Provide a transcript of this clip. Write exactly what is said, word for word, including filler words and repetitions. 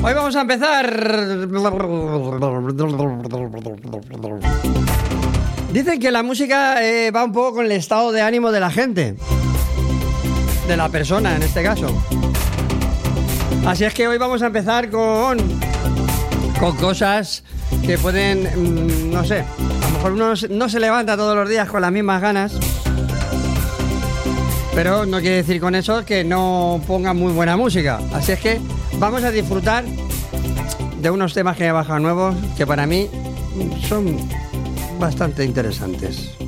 Hoy vamos a empezar. Dicen que la música eh, va un poco con el estado de ánimo de la gente, de la persona en este caso. Así es que hoy vamos a empezar con con cosas que pueden, no sé, a lo mejor uno no se levanta todos los días con las mismas ganas, pero no quiere decir con eso que no ponga muy buena música. Así es que vamos a disfrutar de unos temas que he bajado nuevos que para mí son bastante interesantes.